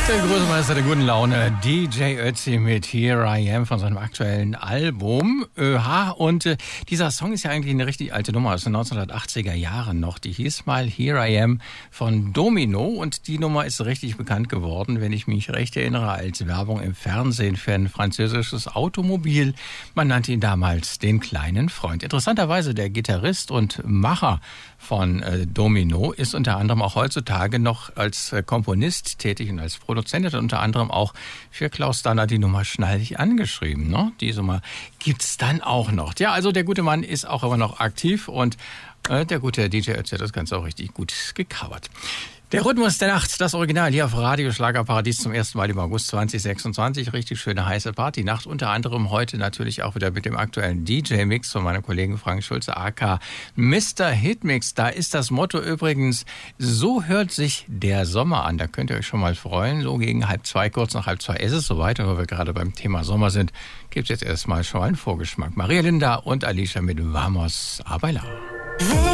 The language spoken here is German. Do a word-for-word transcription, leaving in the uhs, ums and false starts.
Der Großmeister der guten Laune, D J Ötzi mit Here I Am von seinem aktuellen Album. Öha, und äh, dieser Song ist ja eigentlich eine richtig alte Nummer aus den neunzehnhundertachtziger Jahren noch. Die hieß mal Here I Am von Domino und die Nummer ist richtig bekannt geworden, wenn ich mich recht erinnere, als Werbung im Fernsehen für ein französisches Automobil. Man nannte ihn damals den kleinen Freund. Interessanterweise der Gitarrist und Macher von äh, Domino ist unter anderem auch heutzutage noch als äh, Komponist tätig und als Produzent, hat unter anderem auch für Klaus Danner die Nummer Schnall dich angeschrieben. Ne? Die Nummer gibt's dann auch noch. Ja, also der gute Mann ist auch immer noch aktiv und äh, der gute D J Ötzi hat das Ganze auch richtig gut gecovert. Der Rhythmus der Nacht, das Original hier auf Radio Schlagerparadies zum ersten Mal im August zwanzig sechsundzwanzig. Richtig schöne heiße Partynacht. Unter anderem heute natürlich auch wieder mit dem aktuellen D J-Mix von meinem Kollegen Frank Schulze, aka Mister Hitmix. Da ist das Motto übrigens, so hört sich der Sommer an. Da könnt ihr euch schon mal freuen. So gegen halb zwei, kurz nach halb zwei ist es soweit. Und weil wir gerade beim Thema Sommer sind, gibt es jetzt erstmal schon einen Vorgeschmack. Maria Linda und Alicia mit Vamos a bailar.